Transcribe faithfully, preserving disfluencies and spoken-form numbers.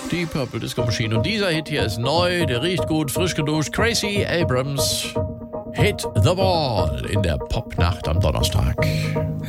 Die Purple Disco Machine. Und dieser Hit hier ist neu, der riecht gut, frisch geduscht. Gracie Abrams, Hit the Ball in der Popnacht am Donnerstag.